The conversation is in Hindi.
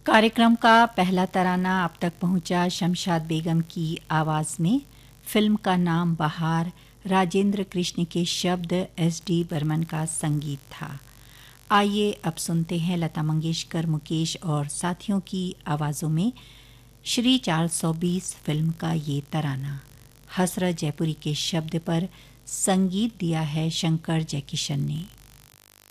कार्यक्रम का पहला तराना अब तक पहुंचा शमशाद बेगम की आवाज में। फिल्म का नाम बहार, राजेंद्र कृष्ण के शब्द, एस.डी. बर्मन का संगीत था। आइए अब सुनते हैं लता मंगेशकर, मुकेश और साथियों की आवाजों में श्री 420 फिल्म का ये तराना। हसरत जयपुरी के शब्द पर संगीत दिया है शंकर जयकिशन ने।